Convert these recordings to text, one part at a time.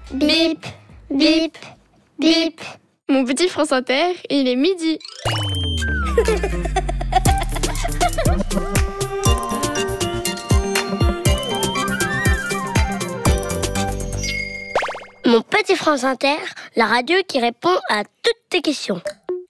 Bip, bip, bip. Mon petit France Inter, il est midi. Mon petit France Inter, la radio qui répond à toutes tes questions.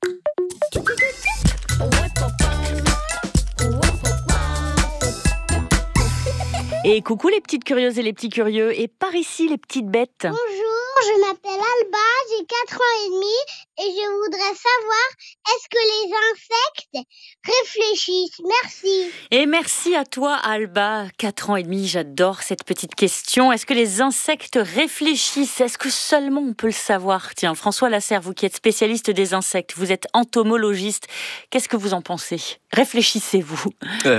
Et coucou les petites curieuses et les petits curieux, et par ici les petites bêtes. Bonjour, je m'appelle Alba, j'ai 4 ans et demi et je voudrais savoir, est-ce que les insectes réfléchissent? Merci. Et merci à toi Alba, 4 ans et demi, j'adore cette petite question. Est-ce que les insectes réfléchissent? Est-ce que seulement on peut le savoir? Tiens, François Lasserre, vous qui êtes spécialiste des insectes, vous êtes entomologiste, qu'est-ce que vous en pensez? Réfléchissez-vous?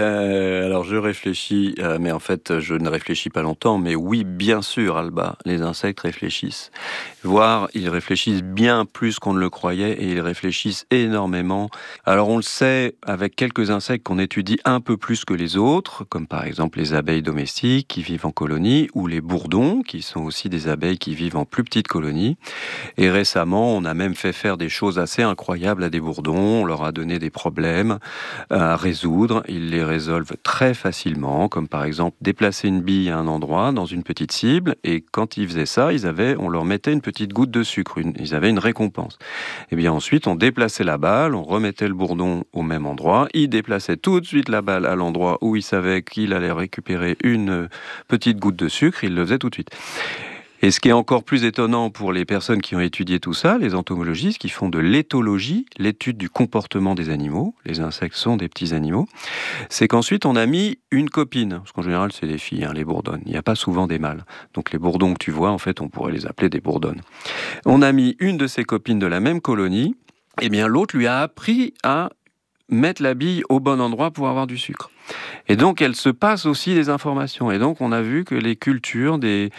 Alors je réfléchis, mais en fait je ne réfléchis pas longtemps, mais oui, bien sûr Alba, les insectes réfléchissent. Voire ils réfléchissent bien plus qu'on ne le croyait et ils réfléchissent énormément. Alors on le sait avec quelques insectes qu'on étudie un peu plus que les autres, comme par exemple les abeilles domestiques qui vivent en colonie, ou les bourdons qui sont aussi des abeilles qui vivent en plus petites colonies. Et récemment on a même fait faire des choses assez incroyables à des bourdons, on leur a donné des problèmes à résoudre, ils les résolvent très facilement, comme par exemple déplacer une bille à un endroit dans une petite cible, et quand ils faisaient ça, on leur mettait une petite goutte de sucre, ils avaient une récompense. Et bien ensuite, on déplaçait la balle, on remettait le bourdon au même endroit, il déplaçait tout de suite la balle à l'endroit où il savait qu'il allait récupérer une petite goutte de sucre, il le faisait tout de suite. Et ce qui est encore plus étonnant pour les personnes qui ont étudié tout ça, les entomologistes qui font de l'éthologie, l'étude du comportement des animaux, les insectes sont des petits animaux, c'est qu'ensuite on a mis une copine, parce qu'en général c'est des filles, les bourdonnes, il n'y a pas souvent des mâles. Donc les bourdons que tu vois, en fait on pourrait les appeler des bourdonnes. On a mis une de ces copines de la même colonie, et bien l'autre lui a appris à mettre la bille au bon endroit pour avoir du sucre. Et donc elle se passe aussi des informations, et donc on a vu que les cultures des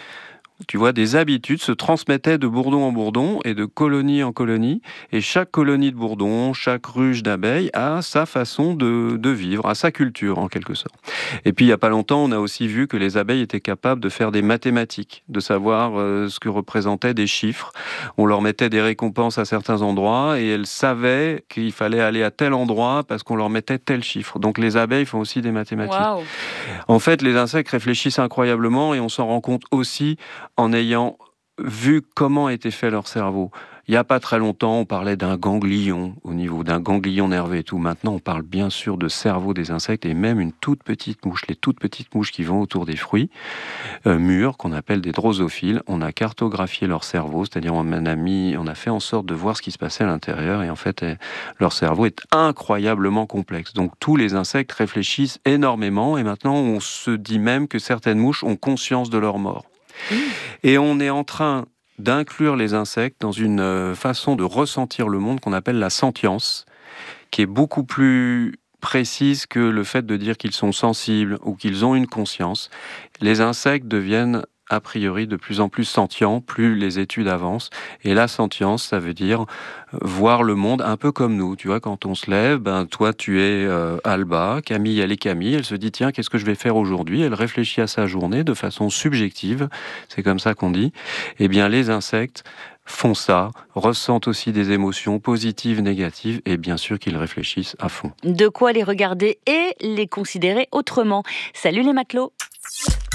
habitudes se transmettaient de bourdon en bourdon et de colonie en colonie. Et chaque colonie de bourdon, chaque ruche d'abeilles a sa façon de vivre, a sa culture en quelque sorte. Et puis il n'y a pas longtemps, on a aussi vu que les abeilles étaient capables de faire des mathématiques, de savoir ce que représentaient des chiffres. On leur mettait des récompenses à certains endroits et elles savaient qu'il fallait aller à tel endroit parce qu'on leur mettait tel chiffre. Donc les abeilles font aussi des mathématiques. Wow. En fait, les insectes réfléchissent incroyablement et on s'en rend compte aussi en ayant vu comment était fait leur cerveau. Il n'y a pas très longtemps, on parlait d'un ganglion, au niveau d'un ganglion nerveux et tout. Maintenant, on parle bien sûr de cerveau des insectes et même une toute petite mouche, les toutes petites mouches qui vont autour des fruits mûrs, qu'on appelle des drosophiles. On a cartographié leur cerveau, c'est-à-dire on a fait en sorte de voir ce qui se passait à l'intérieur et en fait, leur cerveau est incroyablement complexe. Donc tous les insectes réfléchissent énormément et maintenant, on se dit même que certaines mouches ont conscience de leur mort. Et on est en train d'inclure les insectes dans une façon de ressentir le monde qu'on appelle la sentience, qui est beaucoup plus précise que le fait de dire qu'ils sont sensibles ou qu'ils ont une conscience. Les insectes deviennent a priori de plus en plus sentients, plus les études avancent. Et la sentience, ça veut dire voir le monde un peu comme nous. Tu vois, quand on se lève, toi tu es Alba, Camille elle est Camille, elle se dit tiens, qu'est-ce que je vais faire aujourd'hui? Elle réfléchit à sa journée de façon subjective, c'est comme ça qu'on dit. Eh bien les insectes font ça, ressentent aussi des émotions positives, négatives, et bien sûr qu'ils réfléchissent à fond. De quoi les regarder et les considérer autrement. Salut les matelots!